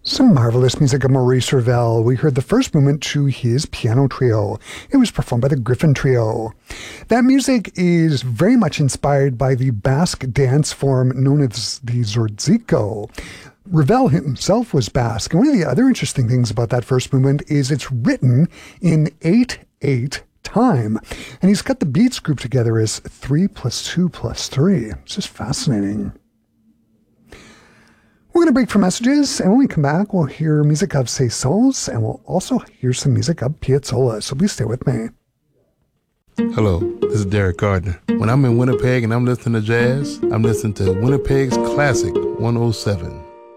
Some marvelous music of Maurice Ravel. We heard the first movement to his piano trio. It was performed by the Griffin Trio. That music is very much inspired by the Basque dance form known as the Zortziko. Ravel himself was Basque. And one of the other interesting things about that first movement is it's written in 8/8 time. And he's got the beats grouped together as 3 + 2 + 3. It's just fascinating. We're going to break for messages, and when we come back, we'll hear music of Seyssels, and we'll also hear some music of Piazzolla, so please stay with me. Hello, this is Derek Gardner. When I'm in Winnipeg and I'm listening to jazz, I'm listening to Winnipeg's Classic 107.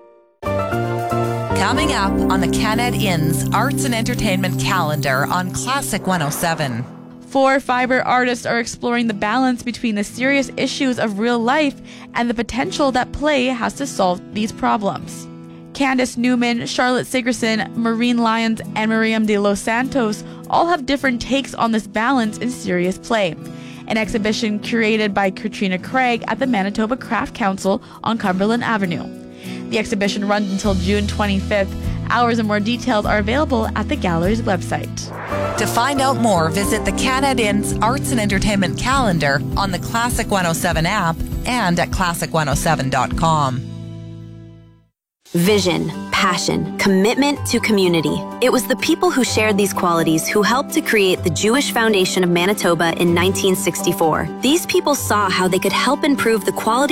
Coming up on the Canad Inn's Arts and Entertainment calendar on Classic 107. 4 fiber artists are exploring the balance between the serious issues of real life and the potential that play has to solve these problems. Candace Newman, Charlotte Sigerson, Maureen Lyons, and Miriam de Los Santos all have different takes on this balance in serious play. An exhibition curated by Katrina Craig at the Manitoba Craft Council on Cumberland Avenue. The exhibition runs until June 25th. Hours and more details are available at the gallery's website. To find out more, visit the Canad Inn's Arts and Entertainment calendar on the Classic 107 app and at classic107.com. Vision, passion, commitment to community. It was the people who shared these qualities who helped to create the Jewish Foundation of Manitoba in 1964. These people saw how they could help improve the quality